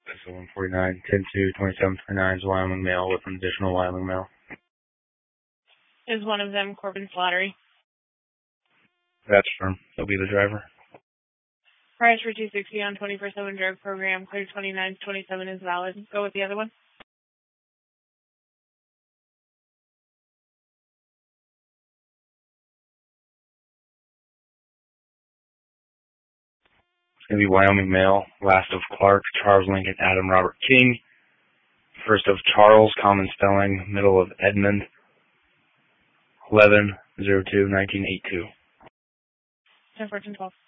So 149, 10-2, 2729 is Wyoming male with an additional Wyoming male. Is one of them Corbin Slattery? That's firm. He'll be the driver. Price for 260 on 24/7 drug program. Clear 29-27 is valid. Go with the other one. It's going to be Wyoming male. Last of Clark, Charles Lincoln, Adam Robert King. First of Charles, common spelling. Middle of Edmund. 11-02-1982. 10-14-12.